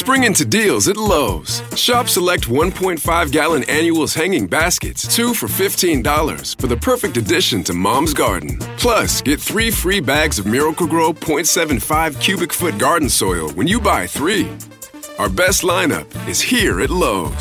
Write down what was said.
Spring into deals at Lowe's. Shop select 1.5-gallon annuals hanging baskets, 2 for $15, for the perfect addition to Mom's garden. Plus, get 3 free bags of Miracle-Gro 0.75 cubic foot garden soil when you buy 3. Our best lineup is here at Lowe's.